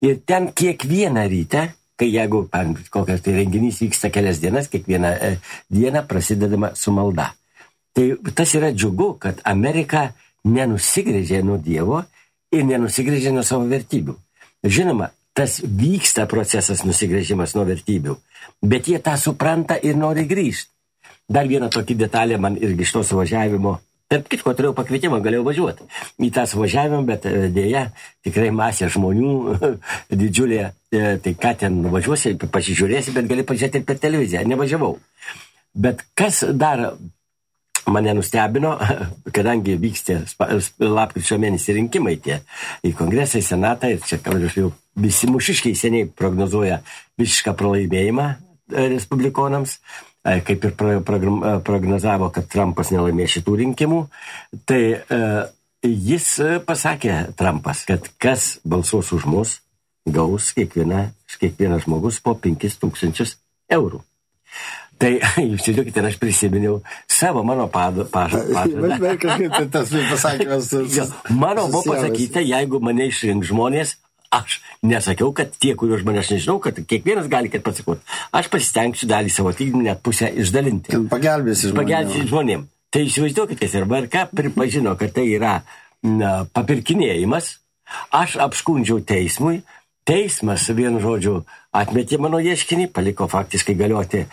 Ir ten kiekvieną rytą, kai jeigu kokias tai renginys vyksta kelias dienas, kiekvieną dieną prasidedama su malda. Tai tas yra džiugu, kad Amerika nenusigrėžė nuo Dievo ir nenusigrėžė nuo savo vertybių. Žinoma, tas vyksta procesas nusigrėžimas nuo vertybių, bet jie tą supranta ir nori grįžti. Dar vieną tokį detalę man irgi iš to suvažiavimo. Tarp kitko, turėjau pakvietimą, galėjau važiuoti į tą suvažiavimą, bet dėja, tikrai masė žmonių, didžiulė, tai ką ten nuvažiuosi, pasižiūrėsi, bet gali pažiūrėti ir per televiziją, nevažiavau. Bet kas dar mane nustebino, kadangi vyksta lapkričio mėnesį rinkimai tie į kongresą, į senatą, ir čia jau visi mūšiškiai seniai prognozuoja visišką pralaimėjimą respublikonams, kaip ir prognozavo, kad Trumpas nelaimės šitų rinkimų, tai jis pasakė, Trumpas, kad kas balsuos už mus, gaus kiekvienas žmogus po 5,000 eurų. Tai jūs įdėkite, aš prisiminiau mano pažadą. Mano buvo pasakyta, jeigu mane išrink žmonės, aš nesakiau, kad tie, kuriuo aš mane aš nežinau, kad kiekvienas gali, kad pasakot. Aš pasistengsiu dalį savo atlyginimą net pusę išdalinti. Pagelbėsi žmonėm. Tai įsivaizduokite, ir VRK pripažino, kad tai yra papirkinėjimas. Aš apskundžiau teismui. Teismas, vienu žodžiu, atmetė mano ieškinį, paliko faktiškai galioti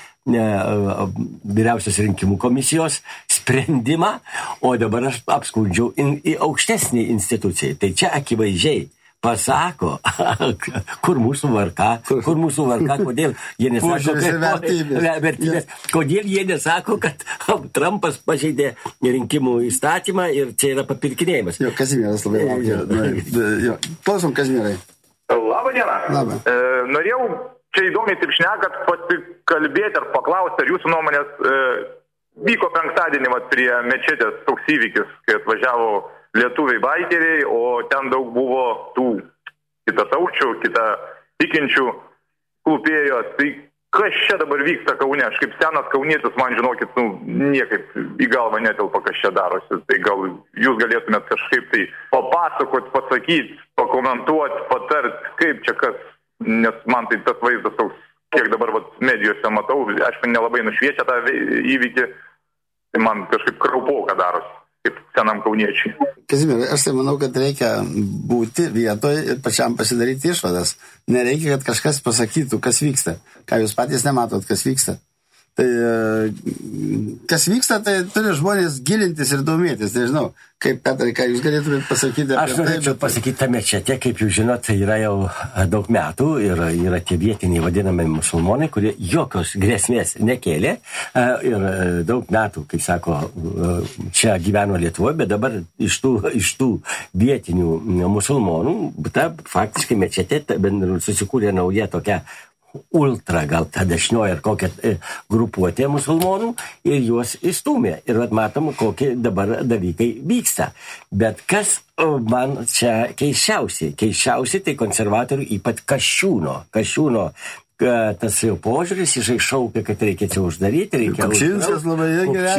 vyriausios rinkimų komisijos sprendimą, o dabar aš apskundžiau į aukštesnį instituciją. Tai čia akivaizdžiai pasako, kur mūsų VRK, kodėl jie nesako, vertybės, kodėl jie nesako, kad Trumpas pažeidė rinkimų įstatymą ir čia yra papirkinėjimas. Jo, Kazimieras labai laukia. Klausom, Kazimierai. Labą dieną. Labą. Norėjau čia įdomiai taip šnekat pasikalbėti ar paklausti, ar jūsų nuomonės vyko penktadienį prie mečetės toks įvykis, kai atvažiavo lietuviai baikeriai, o ten daug buvo tų kitataučių, tikinčių klūpėjo. Tai kas čia dabar vyksta Kaune? Aš kaip senas kaunietis, man žinokit, niekaip į galvą netelpa, kas čia darosi. Tai gal jūs galėtumėt kažkaip tai papasakot, pasakyti, pakomentuoti, patart, kaip čia kas, nes man tai tas vaizdas toks, kiek dabar medijose matau, aišku, nelabai nušviečia tą įvykį, tai man kažkaip kraupoka darosi, kaip senam kauniečiai. Kazimierai, aš tai manau, kad reikia būti vietoje ir pačiam pasidaryti išvadas. Nereikia, kad kažkas pasakytų, kas vyksta. Ką jūs patys nematot, kas vyksta. Tai kas vyksta, tai turi žmonės gilintis ir domėtis. Tai žinau, kaip Petrai, ką jūs galėtumėte pasakyti apie tai? Aš norėčiau pasakyti tame čia, kaip jūs žinot, tai yra jau daug metų ir yra tie vietiniai vadinami musulmonai, kurie jokios grėsmės nekėlė ir daug metų, kaip sako, čia gyveno Lietuvoje, bet dabar iš tų vietinių musulmonų, faktiškai mečetė susikūrė nauja tokia ultra, gal ta dešinioji ar kokia grupuotė musulmonų ir juos įstūmė. Ir matom, kokie dabar dalykai vyksta. Bet kas man čia keisčiausiai, tai konservatorių, ypač Kasčiūno, tas jau požiūris, jisai šaukia, kad reikia čia uždaryti, reikia Kupčinskas labai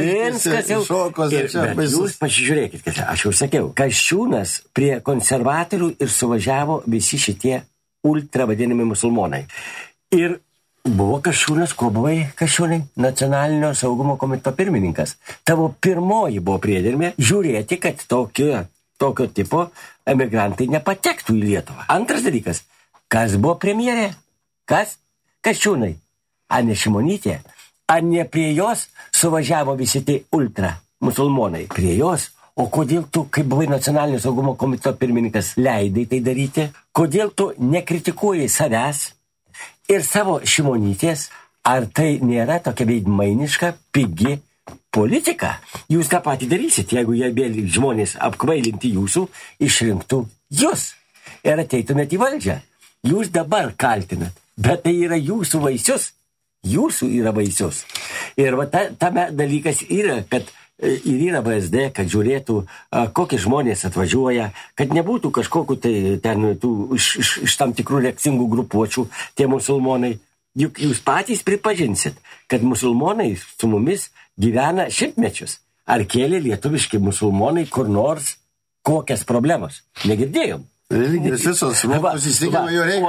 gerai. Bet jūs pasižiūrėkit, kad aš jau sakiau, Kasčiūnas prie konservatorių ir suvažiavo visi šitie ultra vadinami musulmonai. Ir buvo Kasčiūnas, ko buvai Kasčiūnai? Nacionalinio saugumo komiteto pirmininkas. Tavo pirmoji buvo priedermė žiūrėti, kad tokio tipo emigrantai nepatektų į Lietuvą. Antras dalykas, kas buvo premjerė? Kas? Kasčiūnai. Ar ne Šimonytė? Ar ne prie jos suvažiavo visi tie ultra musulmonai? Prie jos? O kodėl tu, kaip buvai nacionalinio saugumo komiteto pirmininkas, leidai tai daryti? Kodėl tu nekritikuoji savęs ir savo Šimonytės? Ar tai nėra tokia veidmainiška, pigi politika? Jūs tą patį darysit, jeigu jie vėl žmonės apkvailinti jūsų, išrinktų jūs ir ateitumėt į valdžią. Jūs dabar kaltinat, bet tai yra jūsų vaisius. Jūsų yra vaisius. Ir tame dalykas yra, kad ir yra VSD, kad žiūrėtų, kokie žmonės atvažiuoja, kad nebūtų kažkokiu tai ten iš tam tikrų reakcingų grupuočių tie musulmonai. Juk jūs patys pripažinsit, kad musulmonai su mumis gyvena šimtmečius. Ar kėlė lietuviški musulmonai kur nors kokias problemas? Negirdėjom. Religijos visos, žmogus įsitikinimo jo reikia.